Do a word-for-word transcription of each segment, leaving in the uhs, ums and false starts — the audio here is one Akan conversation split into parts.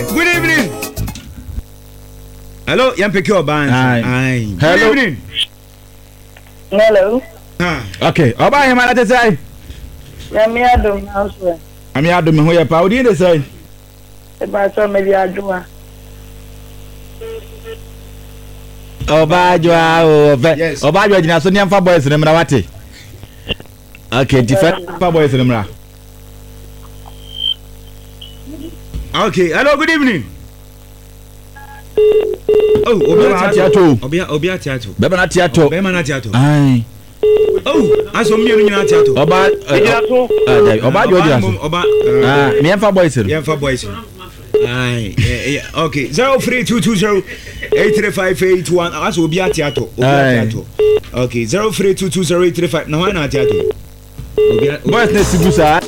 Good evening. Hello, young pick your band. Hi. Good evening. Hello. Ah. Okay. Oba him at say. Ya me adom answer. Ami adom ho ya pa. Odi dey say. E ba so me bi adwa. Oba adwa o. Oba adwa jina so niamfa boys ne mra wate. Okay, different pa boys ne mra. Okay, hello, good evening. Oh, Obia Tiato. Obia Obia Tiato. Beba na Tiato. Beba na Tiato. Ai. Oh, aso mi enu nyina Tiato. Oba Tiato. Ah, Oba jo dia so. Oba ah, me emfa boys. Me emfa boys. Ai, okay. zero three two two zero eight three five eight one. Aso Obia Tiato. Obia Tiato. Okay, zero three two two zero eight three five. Na why na Tiato? Obia boys na sibusa.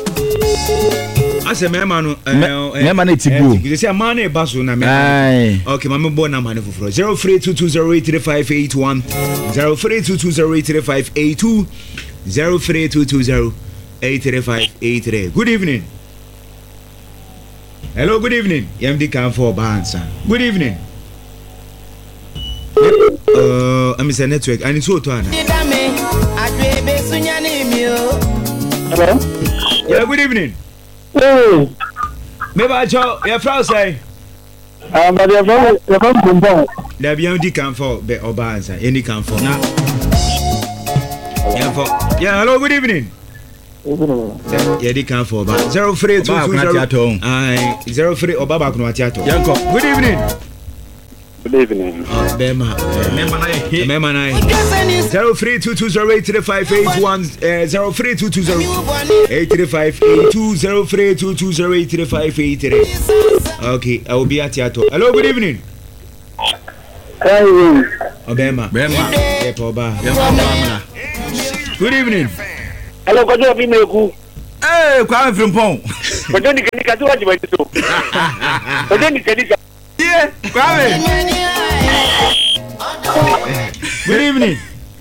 Ase mema no eh mema na tibu you say man e baso na me okay mama bo na man foforo zero three two two zero eight three five eight one zero three two two zero eight three five eight two zero three two two zero eight three five eight three. Good evening. Hello, good evening. M D can for bansa. Good evening. Uh I'm say network and it's so to ana. Hello. Yeah, good evening. Hey. Me ba cho, your frau say. Ah, but your phone, your phone bumbo. There be M D can for be obansa. Any can for. Na. Yeah, for. Yeah, hello, good evening. Yeah, they can for ba. zero three two two zero. Ai, zero three Obaba kuno atiato. Yanko. Good evening. Good evening. Oh, Bema. Bema na he. Bema na he. zero three two two zero eight three five eight one zero three two two zero eight three five eight two zero three two two zero eight three five eight three. Okay, I will be at Yato. Hello, good evening. Hey. Oh, Bema. Bema. Epoba. Good evening. Hello, ko jo bi meku. Eh, kwa Frimpong. Ko jo ni kenika tu waji ba so. Ko jo ni kenika. Yeah, Kwame. Good evening.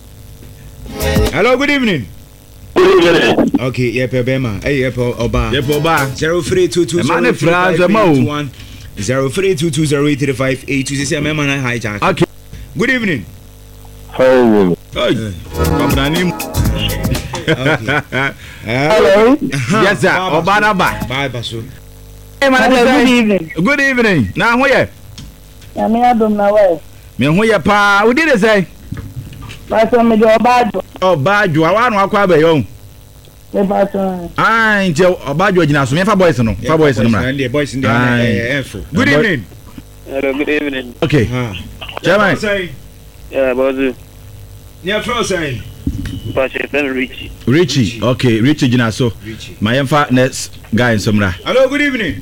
Hello, good evening. Good evening. Okay, yeah, Bema. Hey, yeah, Oba. Yeah, Oba. zero three two two zero eight one zero three two two zero eight three five eight two. Say, Mema na hijack. Okay. Good evening. Oh. Hey. Kombranim. Okay. Hello. Yes, sir. Oba na ba. Bye, Basu. Hey, man, Good evening. Good evening. Na ho ye? Ya me adom na we. Me ho ye pa. Wo di dey say? Ba so me do Obadwo. Obadwo, wa no akwa ba yo. Me ba so. Ah, nje Obadwo gina so. Me fa boys no. Fa boys no mra. And the boys in the F. Good evening. Hello, good evening. Okay. Ah. Chairman. Yeah, bozu. Yeah, Fro say. Pache ben Richie. Richie. Okay, Richie gina so. Richie. My emfa next guy in somra. Hello, good evening.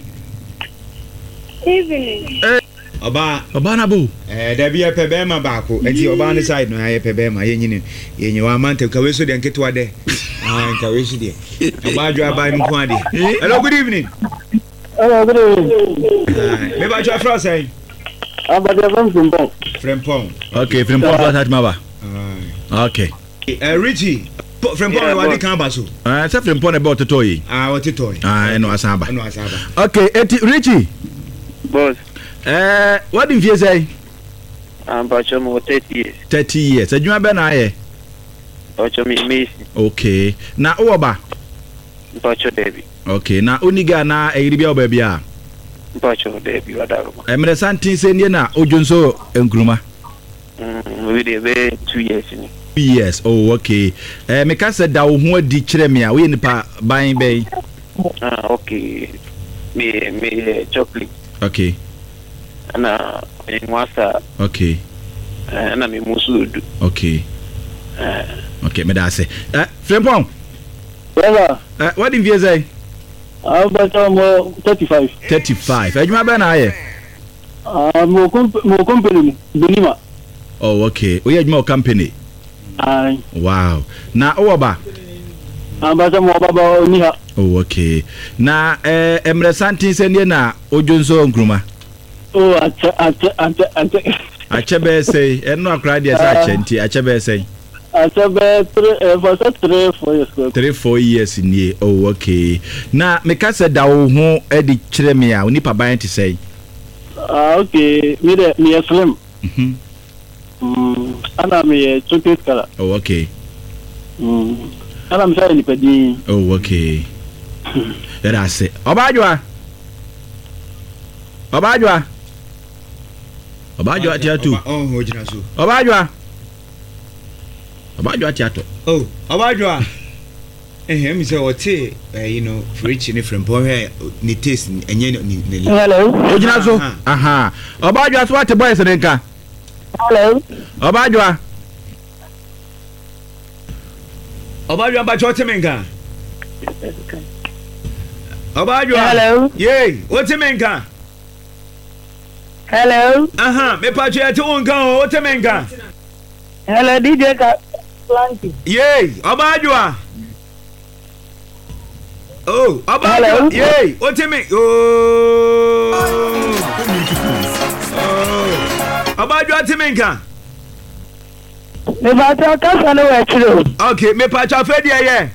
Evening. Oba. Oba na bu. Eh, there be a pebema baako. Enti Oba on the side no aye pebema ye nyini. Ye nyi wa mante ka we so de nketo ade. Ah, ka we so de. Obadwo aba nko ade. Hello, good evening. Hello, good evening. Ah, me ba cho Fro say. Ah, but your phone bumbo. Frimpong. Okay, Frimpong what hat maba. Ah. Okay. Eh, Richie. Frimpong wa di kan ba so. Ah, say Frimpong about to toy. Ah, what it toy. Ah, no asaba. No asaba. Okay, eti Richie. Boss. Eh, what do you say? I'm Pacho mo thirty years. thirty years. Adwuma be na aye. Pacho mi Messi. Okay. Na oba. Pacho Debbie. Okay, na oniga na eyiri bia oba bia. Pacho Debbie wadaroma. Emre santin se nie na ojonso enkruma. Mm, we dey be two years ni. two years. Oh, okay. Eh, me ka se da wo ho adi kire me a we nipa ban be. Ah, okay. Me me chocolate. Okay. Na in wasa. Okay. Eh, na me musudu. Okay. Eh. Okay, me da say. Eh, Frimpong. Brother. Eh, what do you say? Ah, but mo thirty-five. thirty-five. Adwuma be na aye. Ah, mo comp mo company Benima. Oh, okay. We adwuma o company. Ai. Wow. Na oba. Ah, but mo baba oniha. Oh, okay. Na eh Emre santin se nie na ojonso enkruma. Oh, ache ache ache ache. Ache be say, eno akra dia sa ache nti ache be say. Asabe three for three four years. Three four years ni. Oh okay. Na me ka se da wo ho e di kire me a oni pa ban ti say. Ah okay. Me de me slim. Mhm. Mm. Ana me chocolate color. Oh okay. Mm. Ana me say ni pedi. Oh okay. Era se. Obajwa. Obajwa. Obajwa tiatu. Oh, hojina so. Obajwa. Obajwa tiatu. Oh, Obajwa. Eh, me say what you know, for rich in from boy ni taste enye ni. Hello. Ojina so. Aha. Obajwa so what boys nka. Hello. Obajwa. Obajwa ba chote menka. Obajwa. Hello. Yay, what menka? Hello. Aha, me pa chote unka, what menka? Hello D J Ka Planky. Yay, Obajwa. Oh, Obajwa. Yay, what men? Oh. Oh. Obajwa temenka. Me ba ta ka sa no we chiro. Okay, me pa cha fedi aye.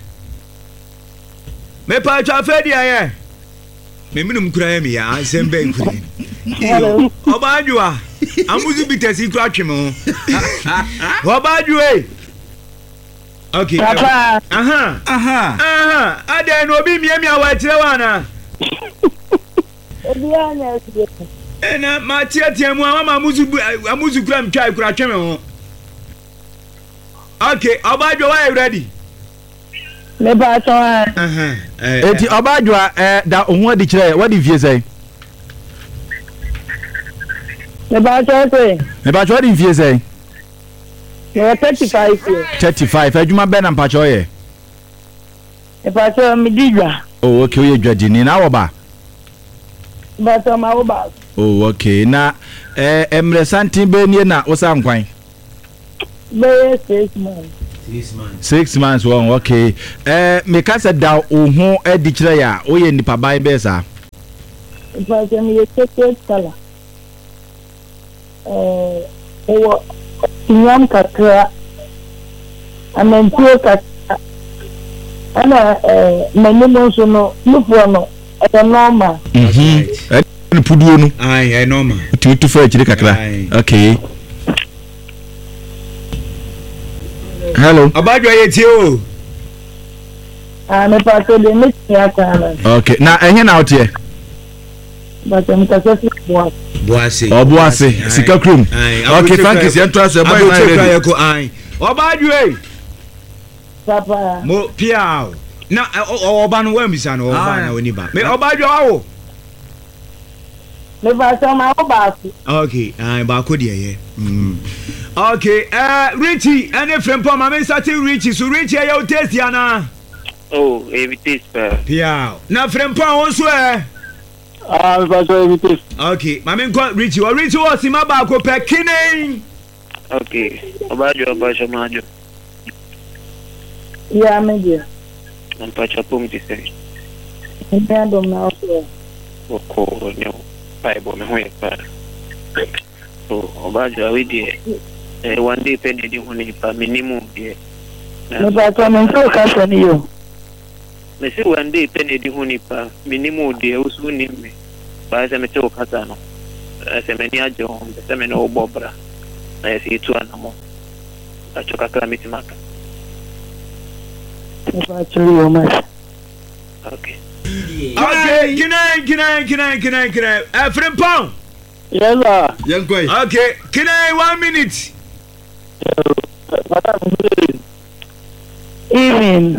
Me pa cha fedi aye. Me minum kura ye me ya ansem be nkuri. Hello. Obajwa. Amuzu bitesi kura twemo. Obajwa. Okay. Papa. Aha. Aha. Aha. Ade no obi mie mia wa kire wana. Obi anya sie. Ena ma tietie mu ama amuzu amuzu kura mtwa kura tweme ho. Okay, Obajwa why ready? Me ba ta. Aha. Eti Obajwa eh da ohun adi kire what di vie say? Me ba ta say. Me ba what di vie say? Me thirty-five years. thirty-five adwuma be na mpacho ye. Me ba ta me digwa. Oh okay we dwadini na wo ba. Ba ta ma wo ba. Oh okay na eh emre santin be nie na wo san kwan. Be six months. Six months. Six months one okay. Eh me ka se da ohun adi kire ya wo ye nipa ban be sa. Ba ta me chocolate color. Eh o Nyam kakra amantio kakra ana eh manimo so no lupo no e normal. Mhm. Eh ni puduo no. Ai, ai normal. Tu tu fa chire kakra. Okay. Hello. Obajwa ye tie o. Ah me pa to de me tia kana. Okay. Na ehye na otie. Ba ta me ka se bo. Boase. Obuase sika krum. Okay, Francis ento so boy na ready. Ko ai. Obajwa. Papa. Mo piao. Na oba no wa mbisa no oba na oni ba. Me Obajwa wo. Me ba ta ma wo ba. Okay, ai ba ko de ye. Mm. Okay, uh Richie, any friend pa ma me sati Richie, so Richie ya o taste ya na. Oh, every taste pa. Piao. Na friend pa won so eh. Ah, me ba ta me taste. Okay, ma me ko Richie, o Richie o si ma ba ko pe kinen. Okay, Obajwa Obajwa majo. Ya me dia. Nan pa cha pum ti se. Me ando na o. O ko nyo. Pai bo me ho e pa. So Obajwa we di eh one day pen di ho ni pa minimum di. Me ba ta me so ka sa ni yo. Me se one day pen di ho ni pa minimum di o su ni me. Ba se me to ka sa no. Se me ni ajo, se me no bobra. Na si tu anamo. A choka kala mitimaka. Me ba ta yo ma. Okay. Okay, kinai kinai kinai kinai kinai. Eh friend pa. Yes sir. Yankoi. Okay, kinai one minute. Even.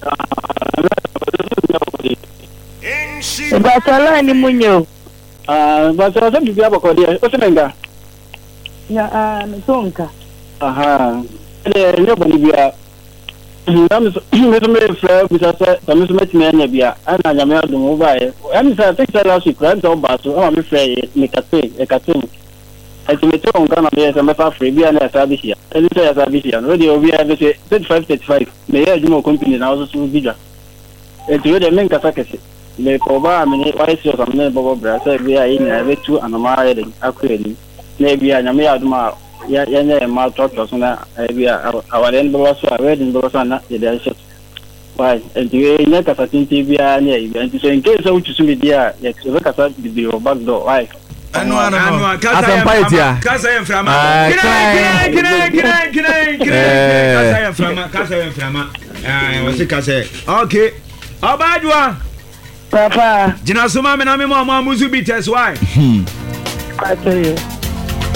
Ba ta la ni munyo. Ah, ba ta ta bibi abako dia. O se menga. Ya ah me tonka. Aha. Ele nyo bani bia. Na me so me so me fra bi sa sa me so me timi anya bia. Ana nya me adum wo bae. Am sa take sa last week ran to ba so. Ama me fra ye me kate, e kate. Ati me to onka na me sa me fa free bia na sa bi sia. Ele sa ya sa bi sia. No de obi a be say thirty-five thirty-five. Me ya jumo company na so so bidwa. Eti we de men kasa kese. Le ko ba me ni wai so sam ne bobo bra sa bia yi na be tu anama ye de akweli. Na bia nya me adum a ya ya ya ma to to so na bia awalen bo so aweden bo so na ya da shi why and you nya kasa tinti bia na ya and so in case so to me dia ya so kasa video back door why anu anu anu kasa ya kasa ya frama kire kire kire kire kire kasa ya frama kasa ya frama eh wasi kasa okay Obadwa Papa Jina suma me na me mo amuzu bites why I tell you